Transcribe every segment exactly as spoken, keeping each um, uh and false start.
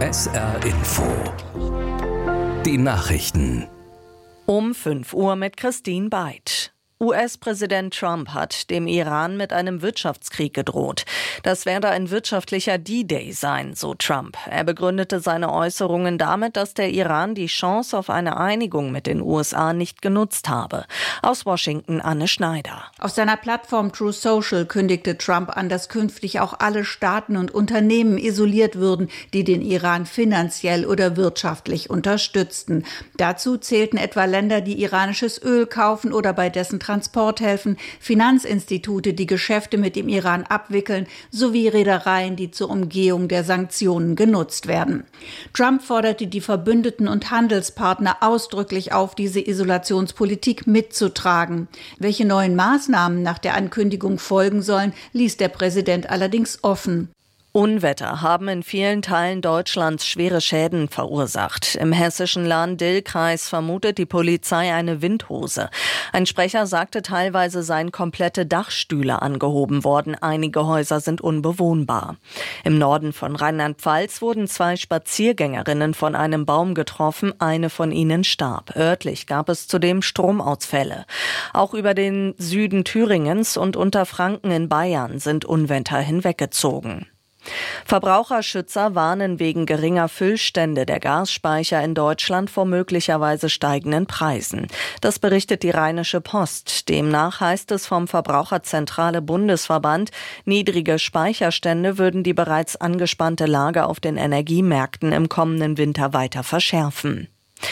S R Info. Die Nachrichten. Um fünf Uhr mit Christine Beid. U S-Präsident Trump hat dem Iran mit einem Wirtschaftskrieg gedroht. Das werde ein wirtschaftlicher D-Day sein, so Trump. Er begründete seine Äußerungen damit, dass der Iran die Chance auf eine Einigung mit den U S A nicht genutzt habe. Aus Washington Anne Schneider. Auf seiner Plattform Truth Social kündigte Trump an, dass künftig auch alle Staaten und Unternehmen isoliert würden, die den Iran finanziell oder wirtschaftlich unterstützten. Dazu zählten etwa Länder, die iranisches Öl kaufen oder bei dessen Transport helfen, Finanzinstitute, die Geschäfte mit dem Iran abwickeln, sowie Reedereien, die zur Umgehung der Sanktionen genutzt werden. Trump forderte die Verbündeten und Handelspartner ausdrücklich auf, diese Isolationspolitik mitzutragen. Welche neuen Maßnahmen nach der Ankündigung folgen sollen, ließ der Präsident allerdings offen. Unwetter haben in vielen Teilen Deutschlands schwere Schäden verursacht. Im hessischen Lahn-Dill-Kreis vermutet die Polizei eine Windhose. Ein Sprecher sagte, teilweise seien komplette Dachstühle angehoben worden. Einige Häuser sind unbewohnbar. Im Norden von Rheinland-Pfalz wurden zwei Spaziergängerinnen von einem Baum getroffen. Eine von ihnen starb. Örtlich gab es zudem Stromausfälle. Auch über den Süden Thüringens und Unterfranken in Bayern sind Unwetter hinweggezogen. Verbraucherschützer warnen wegen geringer Füllstände der Gasspeicher in Deutschland vor möglicherweise steigenden Preisen. Das berichtet die Rheinische Post. Demnach heißt es vom Verbraucherzentrale Bundesverband, niedrige Speicherstände würden die bereits angespannte Lage auf den Energiemärkten im kommenden Winter weiter verschärfen.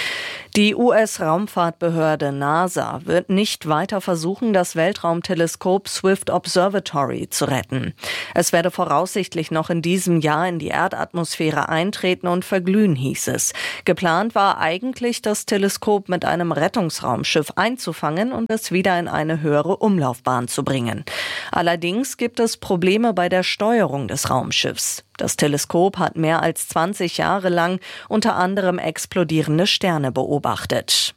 Die U S-Raumfahrtbehörde NASA wird nicht weiter versuchen, das Weltraumteleskop Swift Observatory zu retten. Es werde voraussichtlich noch in diesem Jahr in die Erdatmosphäre eintreten und verglühen, hieß es. Geplant war eigentlich, das Teleskop mit einem Rettungsraumschiff einzufangen und es wieder in eine höhere Umlaufbahn zu bringen. Allerdings gibt es Probleme bei der Steuerung des Raumschiffs. Das Teleskop hat mehr als zwanzig Jahre lang unter anderem explodierende Sterne beobachtet.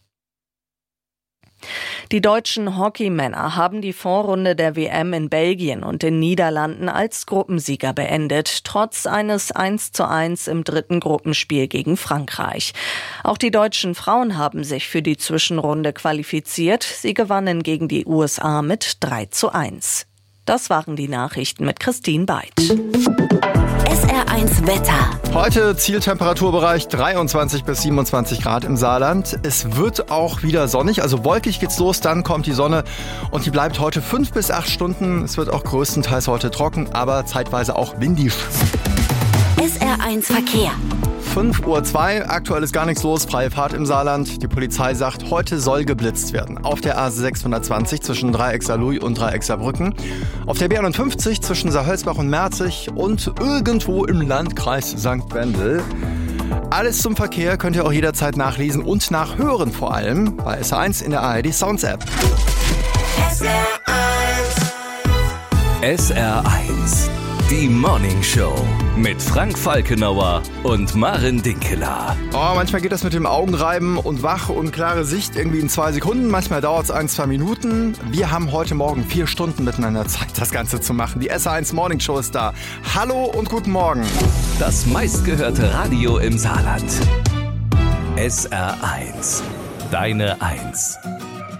Die deutschen Hockeymänner haben die Vorrunde der W M in Belgien und den Niederlanden als Gruppensieger beendet, trotz eines eins zu eins im dritten Gruppenspiel gegen Frankreich. Auch die deutschen Frauen haben sich für die Zwischenrunde qualifiziert. Sie gewannen gegen die U S A mit drei zu eins. Das waren die Nachrichten mit Christine Beid. S R eins Wetter. Heute Zieltemperaturbereich dreiundzwanzig bis siebenundzwanzig Grad im Saarland. Es wird auch wieder sonnig, also wolkig geht's los, dann kommt die Sonne und die bleibt heute fünf bis acht Stunden. Es wird auch größtenteils heute trocken, aber zeitweise auch windig. S R eins Verkehr. fünf Uhr zwei, aktuell ist gar nichts los, freie Fahrt im Saarland. Die Polizei sagt, heute soll geblitzt werden. Auf der A sechshundertzwanzig zwischen Dreieckser-Luy und Dreieckser-Brücken. Auf der B einundfünfzig zwischen Saarhölzbach und Merzig und irgendwo im Landkreis Sankt Wendel. Alles zum Verkehr könnt ihr auch jederzeit nachlesen und nachhören, vor allem bei S R eins in der A R D Sounds App. S R eins. S R eins. Die Morning Show mit Frank Falkenauer und Maren Dinkeler. Oh, manchmal geht das mit dem Augenreiben und wach und klare Sicht irgendwie in zwei Sekunden. Manchmal dauert es ein, zwei Minuten. Wir haben heute Morgen vier Stunden miteinander Zeit, das Ganze zu machen. Die S R eins Morning Show ist da. Hallo und guten Morgen. Das meistgehörte Radio im Saarland. S R eins. Deine Eins.